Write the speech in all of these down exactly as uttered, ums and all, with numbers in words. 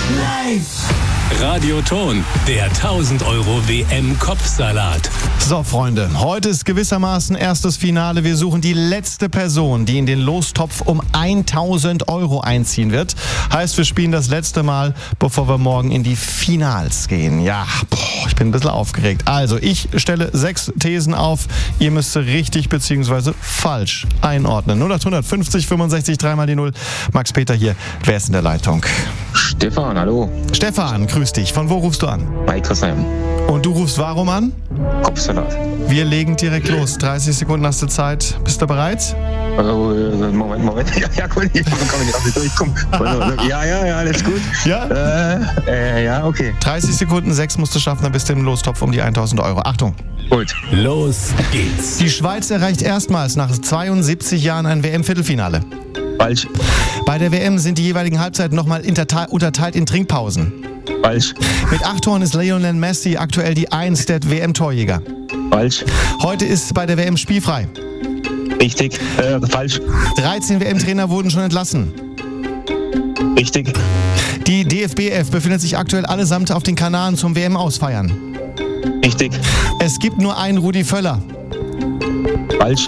Radioton, der tausend Euro W M-Kopfsalat. So, Freunde, heute ist gewissermaßen erstes Finale. Wir suchen die letzte Person, die in den Lostopf um tausend Euro einziehen wird. Heißt, wir spielen das letzte Mal, bevor wir morgen in die Finals gehen. Ja, boah, ich bin ein bisschen aufgeregt. Also, ich stelle sechs Thesen auf. Ihr müsst sie richtig bzw. falsch einordnen. null acht fünfzig fünfundsechzig, dreimal die null. Max Peter hier. Wer ist in der Leitung? Stefan, hallo. Stefan, grüß dich. Von wo rufst du an? Bei Chrisheim. Und du rufst warum an? Kopfsalat. Wir legen direkt los. dreißig Sekunden hast du Zeit. Bist du bereit? Also, Moment, Moment. Ja, ja, cool. Ich komme nicht auf die durchkommen. Ja, ja, ja, alles gut. Ja? Äh, äh, ja, okay. dreißig Sekunden, sechs musst du schaffen, dann bist du im Lostopf um die tausend Euro. Achtung. Gut. Los geht's. Die Schweiz erreicht erstmals nach zweiundsiebzig Jahren ein W M-Viertelfinale. Falsch. Bei der W M sind die jeweiligen Halbzeiten nochmal unterteilt in Trinkpausen. Falsch. Mit acht Toren ist Lionel Messi aktuell die Eins der W M-Torjäger. Falsch. Heute ist bei der W M spielfrei. Richtig. Äh, falsch. dreizehn W M-Trainer wurden schon entlassen. Richtig. Die D F B F befindet sich aktuell allesamt auf den Kanaren zum W M-Ausfeiern. Richtig. Es gibt nur einen Rudi Völler. Falsch.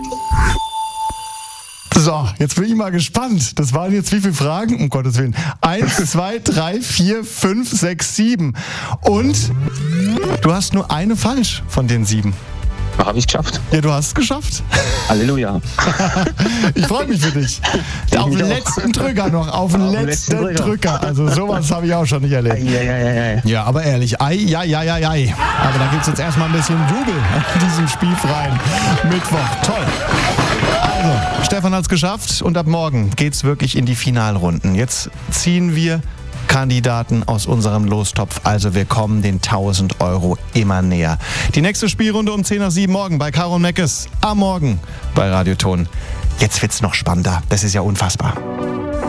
So, jetzt bin ich mal gespannt. Das waren jetzt wie viele Fragen? Um Gottes Willen. Eins, zwei, drei, vier, fünf, sechs, sieben. Und du hast nur eine falsch von den sieben. Habe ich geschafft. Ja, du hast es geschafft. Halleluja. Ich freue mich für dich. Ich Auf den mich auch. letzten Drücker noch. Auf den Auf den letzten letzten Drücker. Drücker. Also sowas habe ich auch schon nicht erlebt. Ja, ja, ja, ja. Ja, aber ehrlich, ei, ja, ja, ja, ja. Aber da gibt es jetzt erstmal ein bisschen Jubel an diesem spielfreien Mittwoch. Toll. Also, Stefan hat es geschafft und ab morgen geht's wirklich in die Finalrunden. Jetzt ziehen wir Kandidaten aus unserem Lostopf. Also wir kommen den tausend Euro immer näher. Die nächste Spielrunde um zehn nach sieben morgen bei Caro und Meckes. Am Morgen bei Radioton. Jetzt wird's noch spannender. Das ist ja unfassbar.